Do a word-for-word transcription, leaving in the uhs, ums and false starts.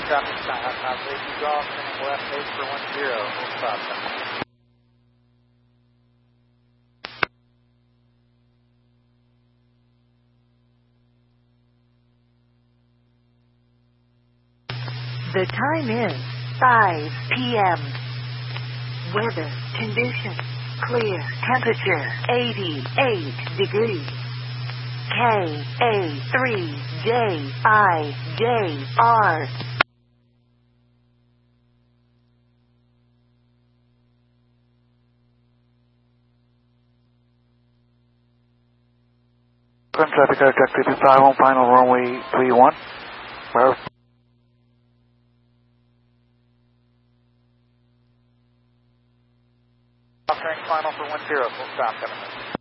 traffic, uh, safety golf, turning left eight for one zero, full stop. The time is five p m Weather conditions clear. Temperature eighty-eight degrees. K A three J I J R. Traffic contact fifty-five on final runway three one. Where? Turning final for one zero, full stop, coming in.